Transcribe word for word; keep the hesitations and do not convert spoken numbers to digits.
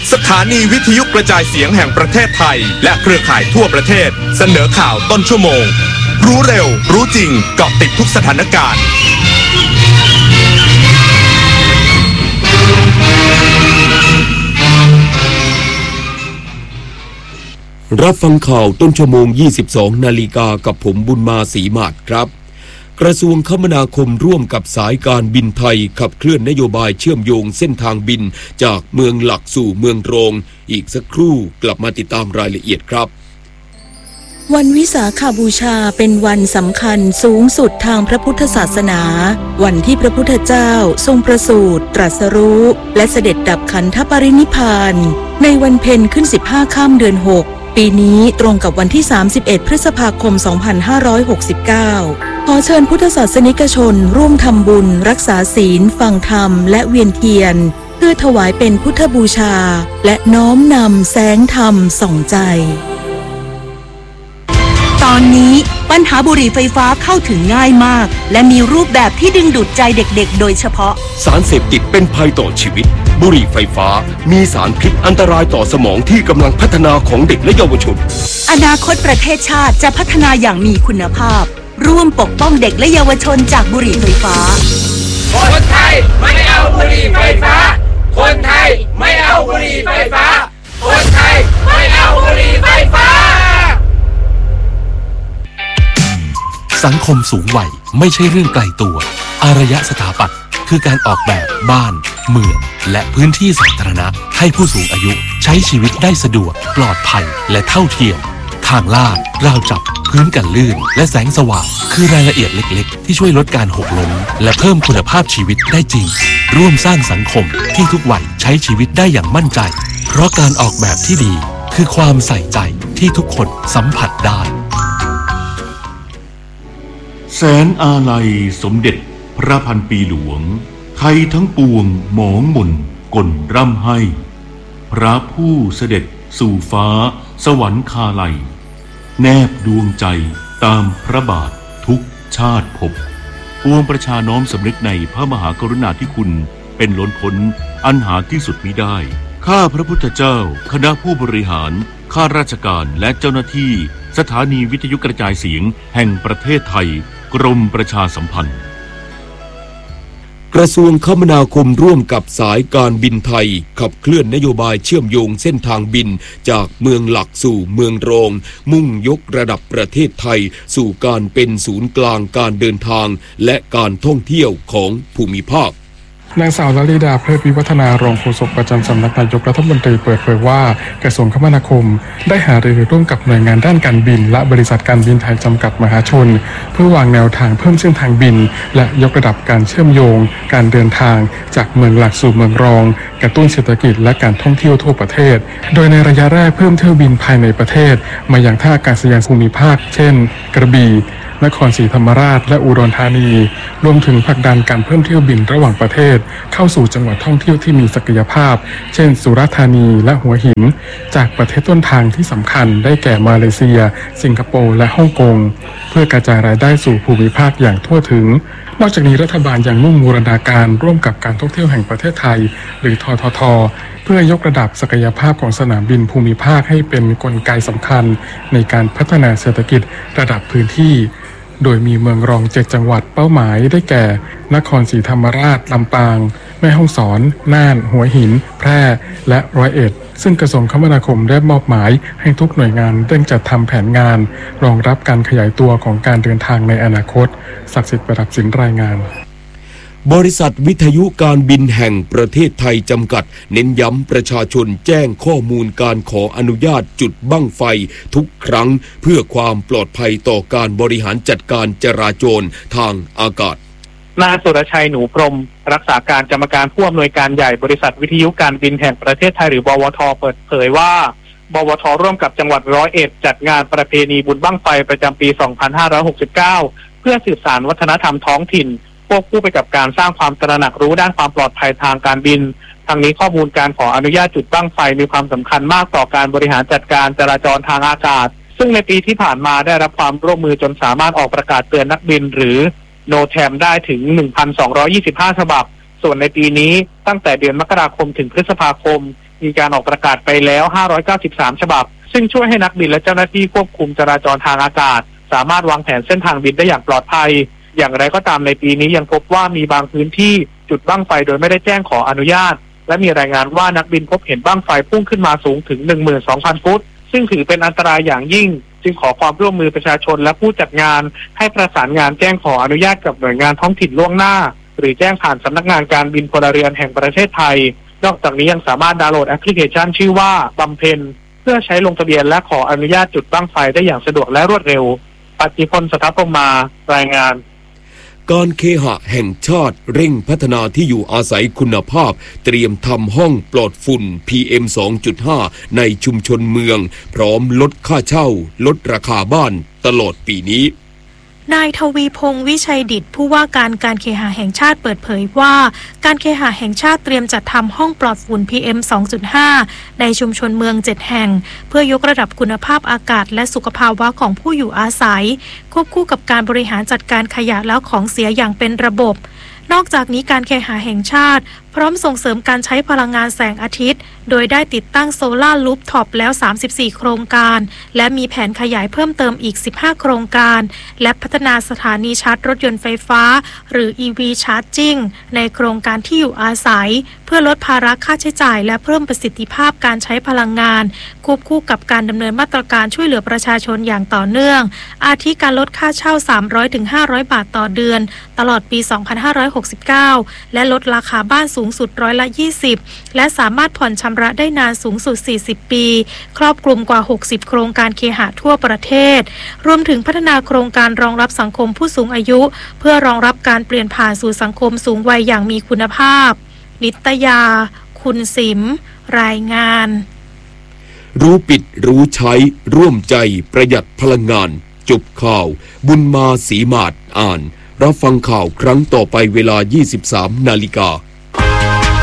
สถานีวิทยุกระจายเสียงแห่งประเทศไทยและเครือข่ายทั่วประเทศเสนอข่าวต้นชั่วโมงรู้เร็วรู้จริงเกาะติดทุกสถานการณ์รับฟังข่าวต้นชั่วโมงยี่สิบสองนาฬิกากับผมบุญมาศรีมาศครับกระทรวงคมนาคมร่วมกับสายการบินไทยขับเคลื่อนนโยบายเชื่อมโยงเส้นทางบินจากเมืองหลักสู่เมืองรองอีกสักครู่กลับมาติดตามรายละเอียดครับวันวิสาขบูชาเป็นวันสำคัญสูงสุดทางพระพุทธศาสนาวันที่พระพุทธเจ้าทรงประสูติตรัสรู้และเสด็จดับขันธปรินิพพานในวันเพ็ญขึ้นสิบห้าค่ำเดือนหกปีนี้ตรงกับวันที่สามสิบเอ็ดพฤษภาคมสองพันห้าร้อยหกสิบเก้าขอเชิญพุทธศาสนิกชนร่วมทำบุญรักษาศีลฟังธรรมและเวียนเทียนเพื่อถวายเป็นพุทธบูชาและน้อมนำแสงธรรมส่องใจตอนนี้ปัญหาบุหรี่ไฟฟ้าเข้าถึงง่ายมากและมีรูปแบบที่ดึงดูดใจเด็กๆโดยเฉพาะสารเสพติดเป็นภัยต่อชีวิตบุหรี่ไฟฟ้ามีสารพิษอันตรายต่อสมองที่กำลังพัฒนาของเด็กและเยาวชนอนาคตประเทศชาติจะพัฒนาอย่างมีคุณภาพร่วมปกป้องเด็กและเยาวชนจากบุหรี่ไฟฟ้าคนไทยไม่เอาบุหรี่ไฟฟ้าคนไทยไม่เอาบุหรี่ไฟฟ้าคนไทยไม่เอาบุหรี่ไฟฟ้าสังคมสูงวัยไม่ใช่เรื่องไกลตัวอารยสถาปัตย์คือการออกแบบบ้านเมืองและพื้นที่สาธารณะให้ผู้สูงอายุใช้ชีวิตได้สะดวกปลอดภัยและเท่าเทียมทางลาดราวจับพื้นกันลื่นและแสงสว่างคือรายละเอียดเล็กๆที่ช่วยลดการหกล้มและเพิ่มคุณภาพชีวิตได้จริงร่วมสร้างสังคมที่ทุกวัยใช้ชีวิตได้อย่างมั่นใจเพราะการออกแบบที่ดีคือความใส่ใจที่ทุกคนสัมผัสได้แสนอาลัยสมเด็จพระพันปีหลวงไทยทั้งปวงหมองหม่นก่นร่ำให้พระผู้เสด็จสู่ฟ้าสวรรคาลัยแนบดวงใจตามพระบาททุกชาติภพปวงประชาน้อมสำนึกในพระมหากรุณาธิคุณเป็นล้นพ้นอันหาที่สุดมิได้ข้าพระพุทธเจ้าคณะผู้บริหารข้าราชการและเจ้าหน้าที่สถานีวิทยุกระจายเสียงแห่งประเทศไทยกรมประชาสัมพันธ์กระทรวงคมนาคมร่วมกับสายการบินไทยขับเคลื่อนนโยบายเชื่อมโยงเส้นทางบินจากเมืองหลักสู่เมืองรองมุ่งยกระดับประเทศไทยสู่การเป็นศูนย์กลางการเดินทางและการท่องเที่ยวของภูมิภาคนางสาวลลิดาเพลิดวิวัฒนารองโฆษกประจำสำนักนายกรัฐมนตรีเปิดเผยว่ากระทรวงคมนาคมได้หารือร่วมกับหน่วยงานด้านการบินและบริษัทการบินไทยจำกัดมหาชนเพื่อวางแนวทางเพิ่มเส้นทางบินและยกระดับการเชื่อมโยงการเดินทางจากเมืองหลักสู่เมืองรองกระตุ้นเศรษฐกิจและการท่องเที่ยวทั่วประเทศโดยในระยะแรกเพิ่มเที่ยวบินภายในประเทศมาอย่างท่าอากาศยานภูมิภาคเช่นกระบี่นครศรีธรรมราชและอุดรธานีรวมถึงผลักดันการเพิ่มเที่ยวบินระหว่างประเทศเข้าสู่จังหวัดท่องเที่ยวที่มีศักยภาพเช่นสุราษฎร์ธานีและหัวหินจากประเทศต้นทางที่สำคัญได้แก่มาเลเซียสิงคโปร์และฮ่องกงเพื่อกระจายรายได้สู่ภูมิภาคอย่างทั่วถึงนอกจากนี้รัฐบาลยังมุ่งบูรณาการร่วมกับการท่องเที่ยวแห่งประเทศไทยหรือททท.เพื่อยกระดับศักยภาพของสนามบินภูมิภาคให้เป็นกลไกสำคัญในการพัฒนาเศรษฐกิจระดับพื้นที่โดยมีเมืองรองเจ็ดจังหวัดเป้าหมายได้แก่นครศรีธรรมราชลำปางแม่ฮ่องสอนน่านหัวหินแพร่และร้อยเอ็ดซึ่งกระทรวงคมนาคมได้มอบหมายให้ทุกหน่วยงานเร่งจัดทำแผนงานรองรับการขยายตัวของการเดินทางในอนาคตศักดิ์สิทธิ์ประดับสินรายงานบริษัทวิทยุการบินแห่งประเทศไทยจำกัดเน้นย้ำประชาชนแจ้งข้อมูลการขออนุญาตจุดบั้งไฟทุกครั้งเพื่อความปลอดภัยต่อการบริหารจัดการจราจรทางอากาศนายสุรชัยหนูพรหมรักษาการกรรมการผู้อำนวยการใหญ่บริษัทวิทยุการบินแห่งประเทศไทยหรือบวท.เปิดเผยว่าบวท.ร่วมกับจังหวัดร้อยเอ็ดจัดงานประเพณีบุญบั้งไฟประจำปีสองพันห้าร้อยหกสิบเก้าเพื่อสืบสานวัฒนธรรมท้องถิ่นควบคู่ไปกับการสร้างความตระหนักรู้ด้านความปลอดภัยทางการบินทางนี้ข้อมูลการขออนุญาตจุดบั้งไฟมีความสำคัญมากต่อการบริหารจัดการจราจรทางอากาศซึ่งในปีที่ผ่านมาได้รับความร่วมมือจนสามารถออกประกาศเตือนนักบินหรือโนแทมได้ถึง หนึ่งพันสองร้อยยี่สิบห้า ฉบับส่วนในปีนี้ตั้งแต่เดือนมกราคมถึงพฤษภาคมมีการออกประกาศไปแล้วห้าร้อยเก้าสิบสามฉบับซึ่งช่วยให้นักบินและเจ้าหน้าที่ควบคุมจราจรทางอากาศสามารถวางแผนเส้นทางบินได้อย่างปลอดภัยอย่างไรก็ตามในปีนี้ยังพบว่ามีบางพื้นที่จุดบั้งไฟโดยไม่ได้แจ้งขออนุญาตและมีรายงานว่านักบินพบเห็นบั้งไฟพุ่งขึ้นมาสูงถึง หนึ่งหมื่นสองพัน ฟุตซึ่งถือเป็นอันตรายอย่างยิ่งจึงขอความร่วมมือประชาชนและผู้จัดงานให้ประสานงานแจ้งขออนุญาตกับหน่วยงานท้องถิ่นล่วงหน้าหรือแจ้งผ่านสำนักงานการบินพลเรือนแห่งประเทศไทยนอกจากนี้ยังสามารถดาวน์โหลดแอปพลิเคชันชื่อว่าบำเพ็ญเพื่อใช้ลงทะเบียนและขออนุญาตจุดบั้งไฟได้อย่างสะดวกและรวดเร็วปฏิพล สถาพรมารายงานการเคหะแห่งชาติเร่งพัฒนาที่อยู่อาศัยคุณภาพเตรียมทำห้องปลอดฝุ่น พี เอ็ม สองจุดห้า ในชุมชนเมืองพร้อมลดค่าเช่าลดราคาบ้านตลอดปีนี้นายทวีพงษ์วิชัยดิษฐ์ผู้ว่าการการเคหะแห่งชาติเปิดเผยว่าการเคหะแห่งชาติเตรียมจัดทำห้องปลอดฝุ่น พี เอ็ม สองจุดห้า ในชุมชนเมืองเจ็ดแห่งเพื่อยกระดับคุณภาพอากาศและสุขภาวะของผู้อยู่อาศัยควบคู่กับการบริหารจัดการขยะและของเสียอย่างเป็นระบบนอกจากนี้การเคหะแห่งชาติพร้อมส่งเสริมการใช้พลังงานแสงอาทิตย์โดยได้ติดตั้งโซลาร์รูฟท็อปแล้วสามสิบสี่โครงการและมีแผนขยายเพิ่มเติมอีกสิบห้าโครงการและพัฒนาสถานีชาร์จรถยนต์ไฟฟ้าหรือ อี วี Charging ในโครงการที่อยู่อาศัยเพื่อลดภาระค่าใช้จ่ายและเพิ่มประสิทธิภาพการใช้พลังงานควบคู่กับการดำเนินมาตรการช่วยเหลือประชาชนอย่างต่อเนื่องอาทิการลดค่าเช่า สามร้อยถึงห้าร้อย บาทต่อเดือนตลอดปี สองพันห้าร้อยหกสิบเก้า และลดราคาบ้านสูงสุดร้อยละยี่สิบและสามารถผ่อนชำระได้นานสูงสุดสี่สิบปีครอบคลุมกว่าหกสิบโครงการเคหะทั่วประเทศรวมถึงพัฒนาโครงการรองรับสังคมผู้สูงอายุเพื่อรองรับการเปลี่ยนผ่านสู่สังคมสูงวัยอย่างมีคุณภาพนิตยาคุณสิมรายงานรู้ปิดรู้ใช้ร่วมใจประหยัดพลังงานจบข่าวบุญมาศรีมาศอ่านรับฟังข่าวครั้งต่อไปเวลา ยี่สิบสามนาฬิกา